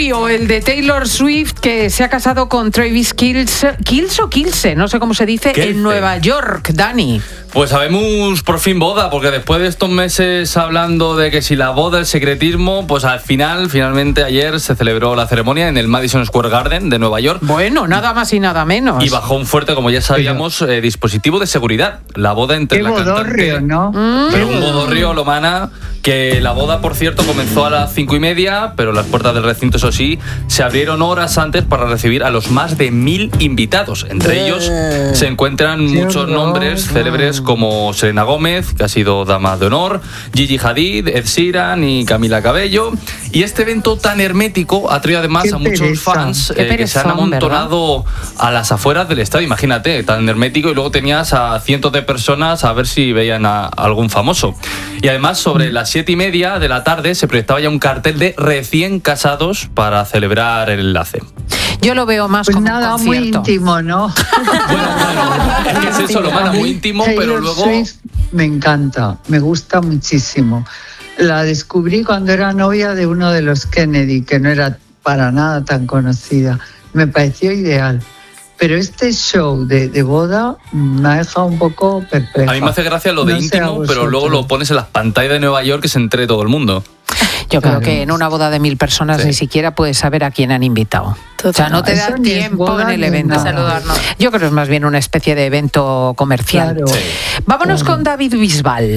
novio, el de Taylor Swift, que se ha casado con Travis Kilse, no sé cómo se dice, en Nueva York, Dani. Pues sabemos por fin boda, porque después de estos meses hablando de que si la boda, el secretismo, pues finalmente ayer se celebró la ceremonia en el Madison Square Garden de Nueva York. Bueno, nada más y nada menos. Y bajo un fuerte, como ya sabíamos, dispositivo de seguridad. La boda entre la cantante... Qué bodorrio, ¿no? Pero un bodorrio, Lomana, que la boda, por cierto, comenzó a las 5:30, pero las puertas del recinto, eso sí, se abrieron horas antes para recibir a los más de 1.000 invitados. Entre ellos se encuentran muchos nombres célebres como Selena Gómez, que ha sido dama de honor, Gigi Hadid, Ed Sheeran y Camila Cabello. Y este evento tan hermético ha traído además a muchos fans que se han amontonado, ¿verdad?, a las afueras del estadio. Imagínate, tan hermético, y luego tenías a cientos de personas a ver si veían a algún famoso. Y además, sobre las 7:30 de la tarde se proyectaba ya un cartel de recién casados para celebrar el enlace. Yo lo veo más como nada, un concierto. muy íntimo, ¿no? Bueno, claro, es que es eso, lo más muy íntimo, pero luego... Swift me encanta, me gusta muchísimo. La descubrí cuando era novia de uno de los Kennedy, que no era para nada tan conocida. Me pareció ideal. Pero este show de boda me ha dejado un poco perpleja. A mí me hace gracia lo de no íntimo, pero luego lo pones en las pantallas de Nueva York, que se entere todo el mundo. Yo creo que en una boda de 1.000 personas ni siquiera puedes saber a quién han invitado. O sea, no te da tiempo en el evento. Saludarnos. Yo creo que es más bien una especie de evento comercial. Claro. Sí. Vámonos con David Bisbal.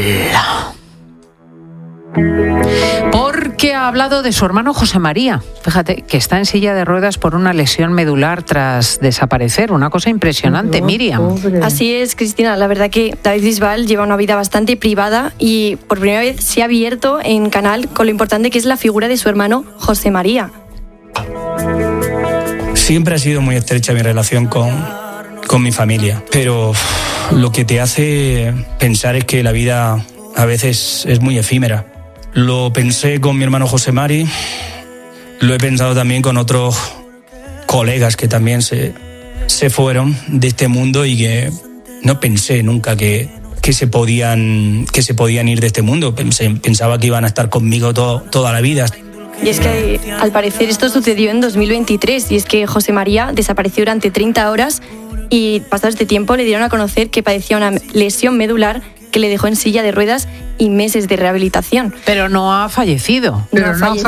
Porque ha hablado de su hermano José María. Fíjate, que está en silla de ruedas por una lesión medular tras desaparecer. Una cosa impresionante, Miriam. Así es, Cristina. La verdad que David Bisbal lleva una vida bastante privada y por primera vez se ha abierto en Canal con lo importante que es la figura de su hermano José María. Siempre ha sido muy estrecha mi relación con mi familia, pero lo que te hace pensar es que la vida a veces es muy efímera. Lo pensé con mi hermano José Mari, lo he pensado también con otros colegas que también se fueron de este mundo y que no pensé nunca que se podían ir de este mundo. Pensaba que iban a estar conmigo toda la vida. Y es que al parecer esto sucedió en 2023 y es que José María desapareció durante 30 horas y pasado este tiempo le dieron a conocer que padecía una lesión medular que le dejó en silla de ruedas y meses de rehabilitación. Pero no ha fallecido. No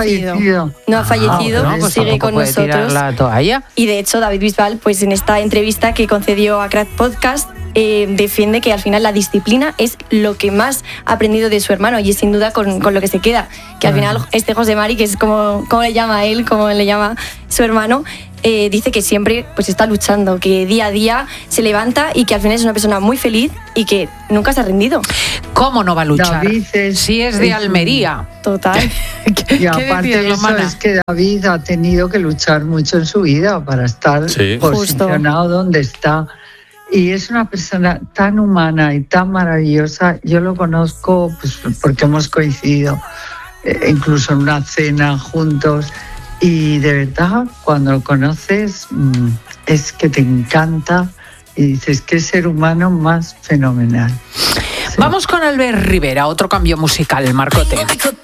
ha fallecido, pues sigue con nosotros. Tirar la toalla. Y de hecho David Bisbal, pues en esta entrevista que concedió a Crack Podcast, defiende que al final la disciplina es lo que más ha aprendido de su hermano y es sin duda con lo que se queda. Que al final este José Mari, que es como le llama él, como le llama su hermano, dice que siempre pues está luchando, que día a día se levanta y que al final es una persona muy feliz y que nunca se ha rendido. ¿Cómo no va a luchar? David si es de Almería. Total. Y aparte de eso es que David ha tenido que luchar mucho en su vida para estar posicionado donde está. Y es una persona tan humana y tan maravillosa. Yo lo conozco pues, porque hemos coincidido incluso en una cena juntos. Y de verdad, cuando lo conoces, es que te encanta y dices qué ser humano más fenomenal. Sí. Vamos con Albert Rivera, otro cambio musical, Marcote.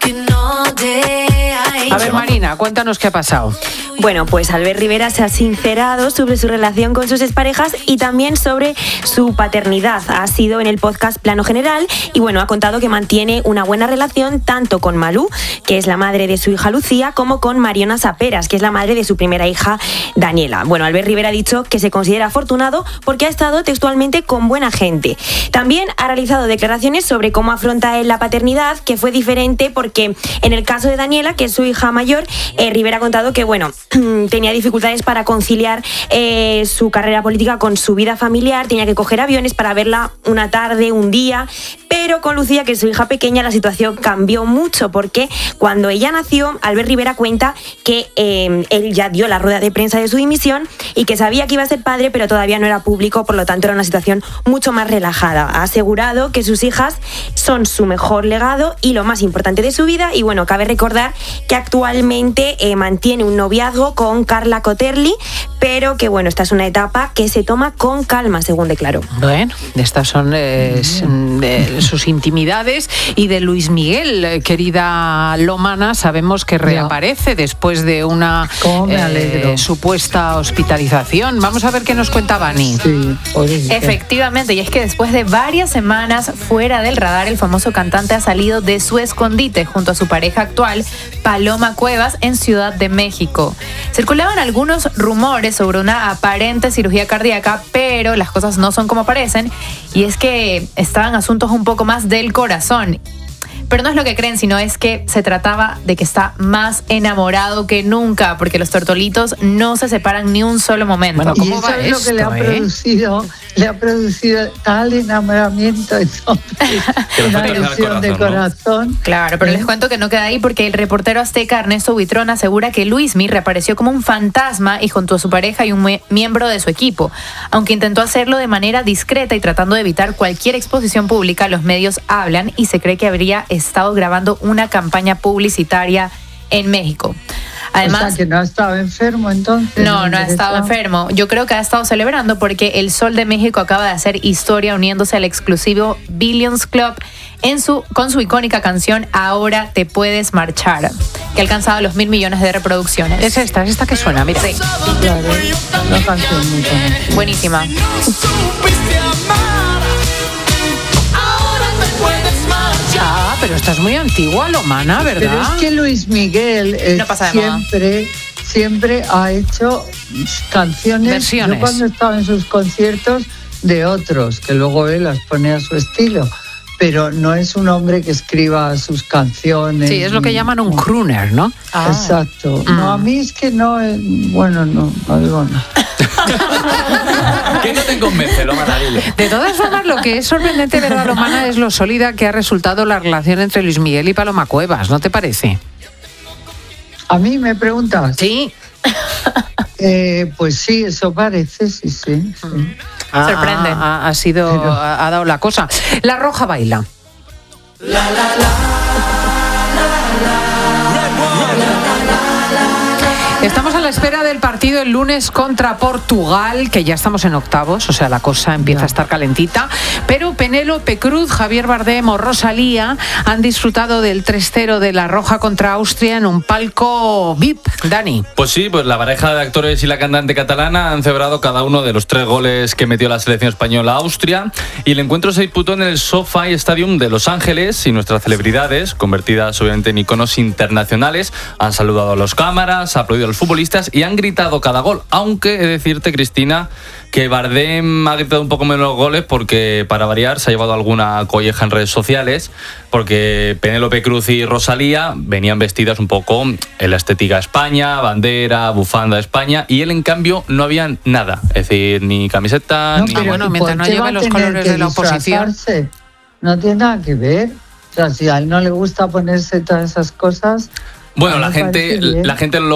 A ver, Marina, cuéntanos qué ha pasado. Bueno, pues Albert Rivera se ha sincerado sobre su relación con sus exparejas y también sobre su paternidad. Ha sido en el podcast Plano General y bueno, ha contado que mantiene una buena relación tanto con Malú, que es la madre de su hija Lucía, como con Mariona Saperas, que es la madre de su primera hija Daniela. Bueno, Albert Rivera ha dicho que se considera afortunado porque ha estado textualmente con buena gente. También ha realizado declaraciones sobre cómo afronta él la paternidad, que fue diferente porque en el caso de Daniela, que es su hija mayor, Rivera ha contado que bueno, tenía dificultades para conciliar su carrera política con su vida familiar, tenía que coger aviones para verla una tarde, un día, pero con Lucía, que es su hija pequeña, la situación cambió mucho porque cuando ella nació, Albert Rivera cuenta que él ya dio la rueda de prensa de su dimisión y que sabía que iba a ser padre, pero todavía no era público, por lo tanto era una situación mucho más relajada. Ha asegurado que sus hijas son su mejor legado y lo más importante de su vida y bueno, cabe recordar que actualmente mantiene un noviazgo con Carla Cotterly, pero que bueno, esta es una etapa que se toma con calma, según declaró. Bueno, estas son sus intimidades. Y de Luis Miguel, querida Lomana, sabemos que reaparece después de una supuesta hospitalización. Vamos a ver qué nos cuenta Vani. Sí, efectivamente, y es que después de varias semanas fuera del radar, el famoso cantante ha salido de su escondite junto a su pareja actual, Paloma Cuevas, en Ciudad de México. Circulaban algunos rumores sobre una aparente cirugía cardíaca, pero las cosas no son como parecen, y es que estaban asuntos un poco más del corazón. Pero no es lo que creen, sino es que se trataba de que está más enamorado que nunca, porque los tortolitos no se separan ni un solo momento. Bueno, ¿cómo va esto? Lo que le ha producido tal enamoramiento, una lesión de corazón. Claro, pero les cuento que no queda ahí, porque el reportero azteca Ernesto Buitrón asegura que Luismi reapareció como un fantasma y junto a su pareja y un miembro de su equipo. Aunque intentó hacerlo de manera discreta y tratando de evitar cualquier exposición pública, los medios hablan y se cree que habría estado grabando una campaña publicitaria en México. Además, o sea, que no ha estado enfermo entonces. No ha estado enfermo. Yo creo que ha estado celebrando porque el Sol de México acaba de hacer historia uniéndose al exclusivo Billions Club con su icónica canción Ahora te puedes marchar, que ha alcanzado los 1.000 millones de reproducciones. Es esta que suena, mira. Sí. Claro, una canción muy buena. Buenísima. Pero esta es muy antigua, Lomana, ¿verdad? Pero es que Luis Miguel siempre ha hecho versiones. Yo cuando estaba en sus conciertos de otros, que luego él las pone a su estilo, pero no es un hombre que escriba sus canciones. Sí, es lo que llaman un crooner, ¿no? Exacto. No, a mí es que no digo nada. ¿Qué no te convence, Lomana? De todas formas, lo que es sorprendente, ¿verdad, Lomana? Es lo sólida que ha resultado la relación entre Luis Miguel y Paloma Cuevas, ¿no te parece? ¿A mí me preguntas? Sí. Pues sí, eso parece, sí. Sorprende. Ha dado la cosa. La Roja baila. Estamos a la espera del partido el lunes contra Portugal, que ya estamos en octavos, o sea, la cosa empieza a estar calentita. Pero Penélope Cruz, Javier Bardem o Rosalía han disfrutado del 3-0 de La Roja contra Austria en un palco VIP. Dani. Pues sí, pues la pareja de actores y la cantante catalana han celebrado cada uno de los 3 goles que metió la selección española a Austria, y el encuentro se disputó en el SoFi Stadium de Los Ángeles, y nuestras celebridades, convertidas obviamente en iconos internacionales, han saludado a los cámaras, aplaudido a los futbolistas y han gritado cada gol, aunque he de decirte, Cristina, que Bardem ha gritado un poco menos los goles porque, para variar, se ha llevado alguna colleja en redes sociales, porque Penélope Cruz y Rosalía venían vestidas un poco en la estética España, bandera, bufanda de España, y él, en cambio, no había nada, es decir, ni camiseta, ni... Bueno, mientras no lleve los colores de la oposición. No tiene nada que ver. O sea, si a él no le gusta ponerse todas esas cosas... Bueno, la gente lo